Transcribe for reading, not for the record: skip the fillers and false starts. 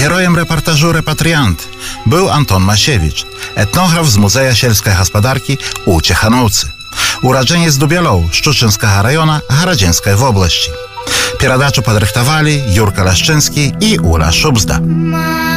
Героем reportażu Repatriant był Anton Masiewicz, etnograf z Muzeja Sielskiej Gospodarki u Ciechanowcy. Urodzeniec Dubielov, Szczuczynskiego rajona Haradzińskiej w oblasti. Передачу подрихтовали Юрка Лашчинский и Уля Шубзда.